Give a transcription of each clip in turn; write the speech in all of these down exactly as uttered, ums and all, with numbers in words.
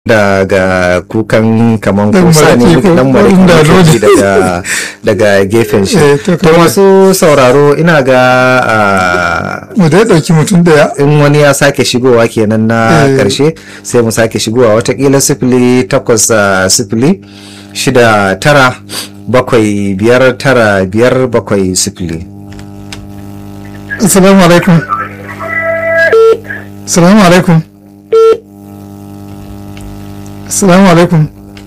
daga kukan kaman kusa ne dan mariki daga daga gefen shi to masu sauraro ina ga mu dai dauki mutum daya in wani ya sake shigowa kenan na karshe sai mu sake shigowa watakila sifili takwas sifili shida tara bakwai biyar tara biyar bakwai sifili. Assalamu alaikum. Assalamu alaikum. Assalamu alaikum.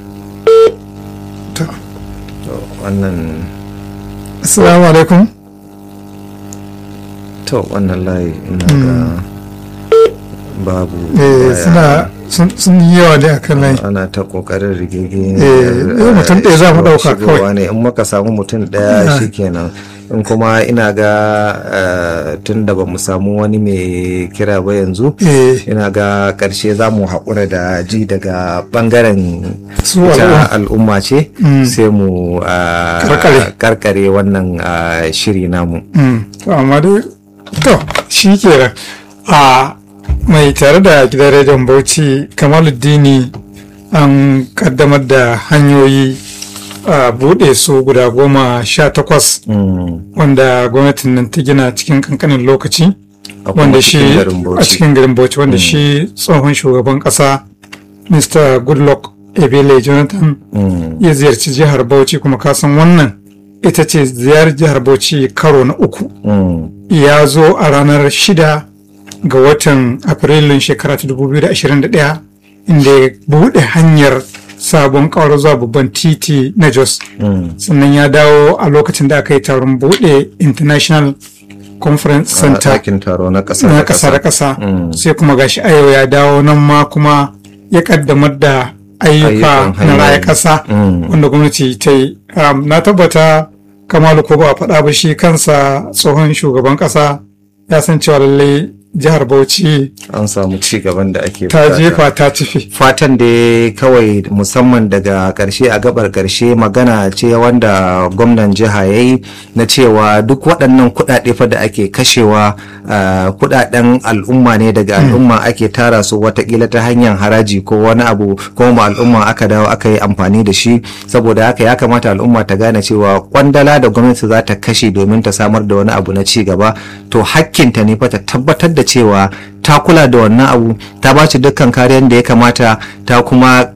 To wannan Assalamu alaikum. To wannan layi ina ga babu eh suna sun yi yawa ne akan layi. Ana ta kokarin rigege eh mutum ɗaya za mu dauka kawai ne in muka samu mutum ɗaya shikenan. In kuma ina ga tun da ba mu samu wani mai kira ba yanzu ina ga karshe za mu haƙura da ji daga ɓangaren al'umma ce sai mu karkare wannan shiri namu. amma dai to shi kenan a mai tare da gidan rediyon Bauchi Kamaluddini an kaddamar da hanyoyi a buɗe su guda goma sha takwas wanda gwamnatin nan ta gina cikin kankanin lokaci wanda shi a cikin garin Bauchi wanda shi tsohon shugaban ƙasa Mr. Goodluck Ebele Jonathan ya ziyarci jihar Bauchi, kuma kasan wannan ita ce ziyarar jihar Bauchi karo na uku. Ya zo a ranar shida ga watan Afrilun shekara ta dubu biyu da ashirin da ɗaya inda ya buɗe hanyar sabon kawar zuwa babban titi na Jos. Sannan ya dawo a lokacin da aka yi taron buɗe International Conference Center na ƙasa da ƙasa. Sai kuma gashi a yau ya dawo nan ma kuma ya ƙaddamar da ayyuka na raya ƙasa wanda gwamnati ta yi. Na tabbata Kamalu ko ba a faɗa ba, shi kansa tsohon shugaban ƙasa ya san cewa lallai jihar Bauchi an samu ci gaban da ake ta jefa ta tafi. Fatan da kawai musamman daga karshe a gabar karshe magana ce wanda gwamnan jiha ya yi na cewa duk waɗannan kuɗaɗe fa da ake kashewa kuɗaɗen al'umma ne, daga al'umma ake tara su watakila ta hanyar haraji ko wani abu, kuma al'umma aka dawo aka yi amfani da shi. Saboda haka ya kamata al'umma ta gane cewa kwandala da gwamnati za ta kashe domin ta samar da wani abu na ci gaba, to hakkinta ne fa ta tabbatar da cewa ta kula da wannan abu, ta ba shi dukkan kariyar da ya kamata, ta kuma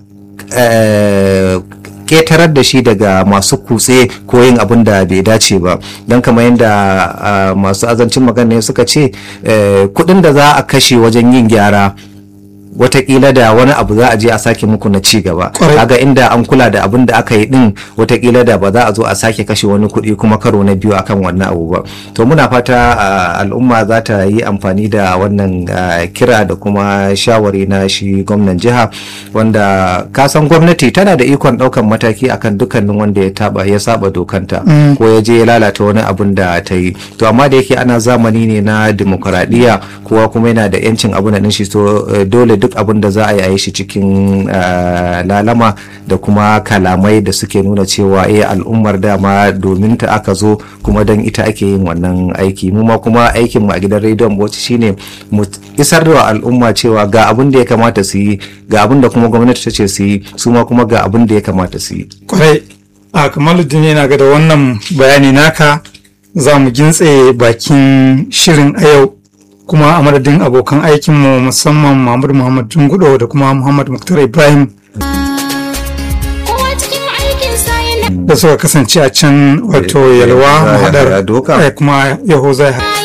ketarar da shi daga masu kutse ko yin abin da bai dace ba. Don kamar yadda masu azancin magana suka ce kudin da za a kashe wajen yin gyara watakila da wani abu za a je a sake muku na ci gaba. Kaga inda an kula da abin da aka yi din watakila da ba za a zo a sake kashe wani kuɗi kuma karo na biyu akan wannan abu ba. To muna fata al'umma za ta yi amfani da wannan kira da kuma shawari na shi gwamnan jiha, wanda kasan gwamnati tana da ikon ɗaukan mataki akan dukkanin wanda ya taba ya saba dokanta ko ya je ya lalata wani abun da ta yi. To amma da yake ana zamani ne na dimokuraɗiyya, kowa kuma yana da yancin abu na shi, so dole duk abin da za a yi a yi shi cikin lalama da kuma kalamai da suke nuna cewa eh al'ummar dama domin ta aka zo kuma don ita ake yin wannan aiki. Mu ma kuma aikin mu a gidan rediyon Bauchi shine mu isar da al'umma cewa ga abin da ya kamata su yi, ga abin da kuma gwamnati ta ce su yi, su ma kuma ga abin da ya kamata su yi. Kwarai a Kamaluddin, yana ga da wannan bayani naka za mu gintse bakin shirin a yau, kuma a madadin abokan aikinmu musamman Mahmud Muhammad Jungudo da kuma Muhammad Muktar Ibrahim da suka kasance a can wato Yalwa Mahadar kuma Yahuza